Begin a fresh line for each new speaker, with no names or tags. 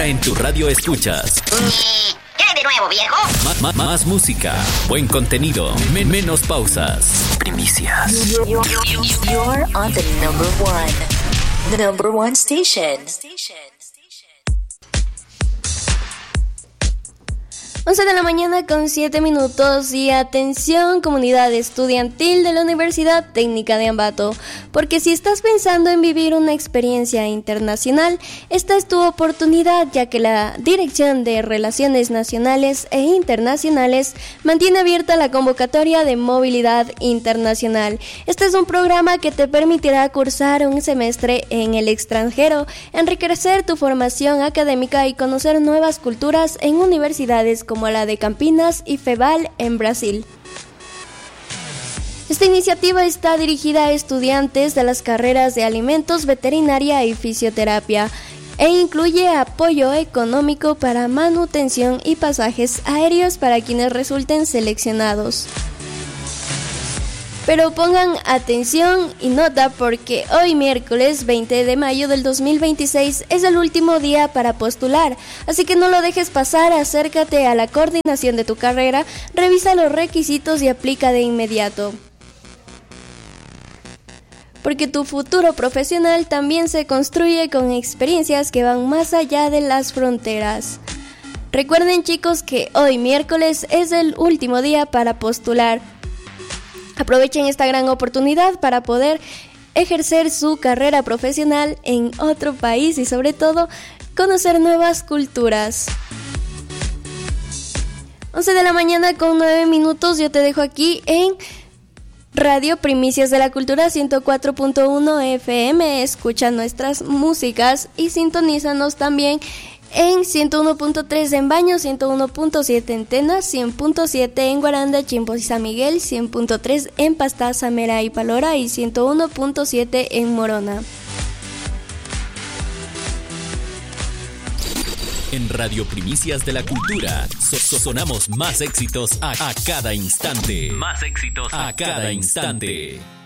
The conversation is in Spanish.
Ahora en tu radio escuchas.
¿Qué hay de nuevo, viejo?
Más música, buen contenido, menos pausas. Primicias.
You're on the number one station.
11 de la mañana con 7 minutos y atención comunidad estudiantil de la Universidad Técnica de Ambato, porque si estás pensando en vivir una experiencia internacional, esta es tu oportunidad, ya que la Dirección de Relaciones Nacionales e Internacionales mantiene abierta la convocatoria de movilidad internacional. Este es un programa que te permitirá cursar un semestre en el extranjero, enriquecer tu formación académica y conocer nuevas culturas en universidades como la de Campinas y FEVAL en Brasil. Esta iniciativa está dirigida a estudiantes de las carreras de alimentos, veterinaria y fisioterapia e incluye apoyo económico para manutención y pasajes aéreos para quienes resulten seleccionados. Pero pongan atención y nota porque hoy miércoles 20 de mayo del 2026 es el último día para postular, así que no lo dejes pasar, acércate a la coordinación de tu carrera, revisa los requisitos y aplica de inmediato. Porque tu futuro profesional también se construye con experiencias que van más allá de las fronteras. Recuerden, chicos, que hoy miércoles es el último día para postular. Aprovechen esta gran oportunidad para poder ejercer su carrera profesional en otro país y sobre todo conocer nuevas culturas. 11 de la mañana con 9 minutos, yo te dejo aquí en Radio Primicias de la Cultura 104.1 FM. Escucha nuestras músicas y sintonízanos también en 101.3 en Baños, 101.7 en Tenas, 100.7 en Guaranda, Chimpos y San Miguel, 100.3 en Pastaza, Mera y Palora y 101.7 en Morona.
En Radio Primicias de la Cultura sonamos más éxitos a cada instante. Más éxitos a cada instante.